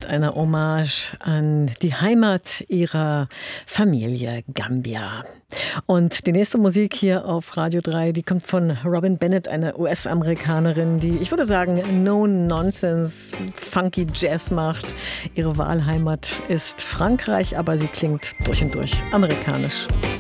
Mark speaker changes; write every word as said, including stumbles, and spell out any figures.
Speaker 1: eine Hommage an die Heimat ihrer Familie Gambia. Und die nächste Musik hier auf Radio drei, die kommt von Robin Bennett, eine U S-Amerikanerin, die, ich würde sagen, No-Nonsense, funky Jazz macht. Ihre Wahlheimat ist Frankreich, aber sie klingt durch und durch amerikanisch.